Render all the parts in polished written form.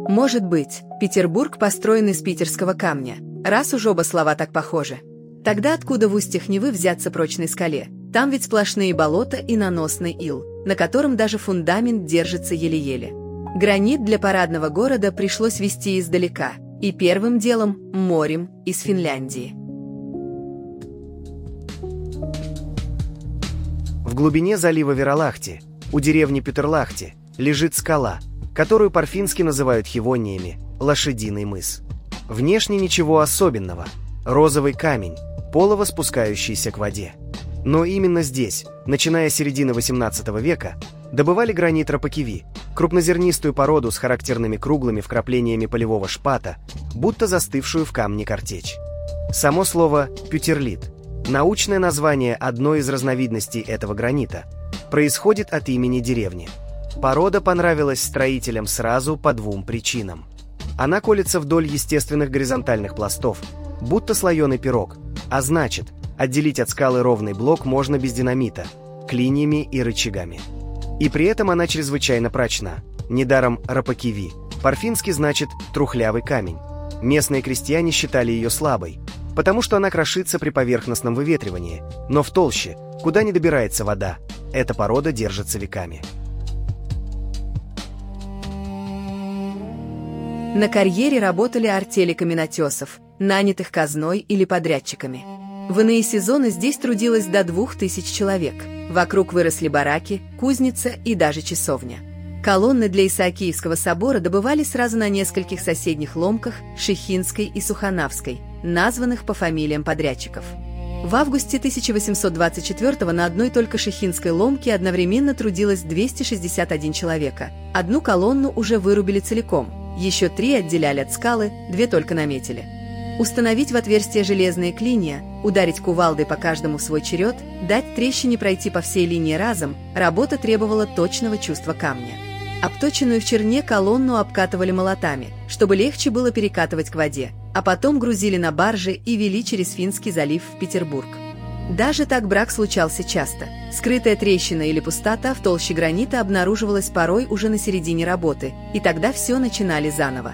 Может быть, Петербург построен из питерского камня, раз уж оба слова так похожи. Тогда откуда в устьях Невы взяться прочной скале? Там ведь сплошные болота и наносный ил, на котором даже фундамент держится еле-еле. Гранит для парадного города пришлось везти издалека, и первым делом – морем из Финляндии. В глубине залива Вералахти, у деревни Петерлахти, лежит скала, которую по-фински называют хивониями – Лошадиный мыс. Внешне ничего особенного – розовый камень, полово спускающийся к воде. Но именно здесь, начиная с середины XVIII века, добывали гранит Рапакиви, крупнозернистую породу с характерными круглыми вкраплениями полевого шпата, будто застывшую в камне картечь. Само слово «пютерлит» – научное название одной из разновидностей этого гранита, происходит от имени деревни. Порода понравилась строителям сразу по двум причинам. Она колется вдоль естественных горизонтальных пластов, будто слоеный пирог, а значит, отделить от скалы ровный блок можно без динамита, клиньями и рычагами. И при этом она чрезвычайно прочна. Недаром Рапакиви по-фински значит «трухлявый камень». Местные крестьяне считали ее слабой, потому что она крошится при поверхностном выветривании, но в толще, куда не добирается вода, эта порода держится веками. На карьере работали артели каменотесов, нанятых казной или подрядчиками. В иные сезоны здесь трудилось до 2000 человек. Вокруг выросли бараки, кузница и даже часовня. Колонны для Исаакиевского собора добывали сразу на нескольких соседних ломках Шихинской и Суханавской, названных по фамилиям подрядчиков. В августе 1824 на одной только Шихинской ломке одновременно трудилось 261 человека. Одну колонну уже вырубили целиком, еще 3 отделяли от скалы, 2 только наметили. Установить в отверстие железные клинья, ударить кувалдой по каждому в свой черед, дать трещине пройти по всей линии разом, работа требовала точного чувства камня. Обточенную в черне колонну обкатывали молотами, чтобы легче было перекатывать к воде, а потом грузили на баржи и вели через Финский залив в Петербург. Даже так брак случался часто. Скрытая трещина или пустота в толще гранита обнаруживалась порой уже на середине работы, и тогда все начинали заново.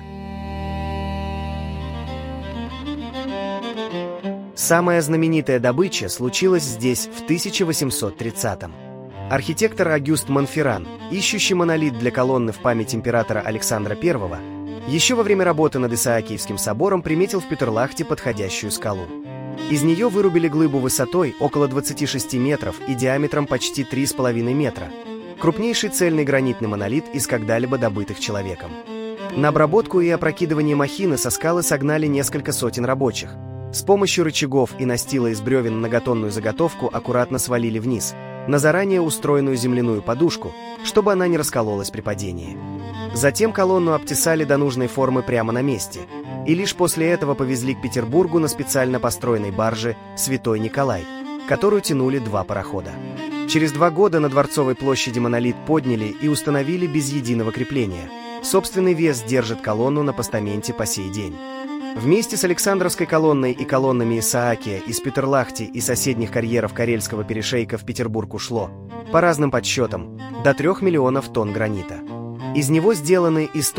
Самая знаменитая добыча случилась здесь в 1830-м. Архитектор Агюст Монферран, ищущий монолит для колонны в память императора Александра I, еще во время работы над Исаакиевским собором приметил в Петерлахте подходящую скалу. Из нее вырубили глыбу высотой около 26 метров и диаметром почти 3,5 метра. Крупнейший цельный гранитный монолит из когда-либо добытых человеком. На обработку и опрокидывание махины со скалы согнали несколько сотен рабочих. С помощью рычагов и настила из бревен многотонную заготовку аккуратно свалили вниз, на заранее устроенную земляную подушку, чтобы она не раскололась при падении. Затем колонну обтесали до нужной формы прямо на месте, и лишь после этого повезли к Петербургу на специально построенной барже «Святой Николай», которую тянули 2 парохода. Через 2 года на Дворцовой площади монолит подняли и установили без единого крепления. Собственный вес держит колонну на постаменте по сей день. Вместе с Александровской колонной и колоннами Исаакия из Петерлахти и соседних карьеров Карельского перешейка в Петербург ушло, по разным подсчетам, до 3 миллионов тонн гранита. Из него сделаны и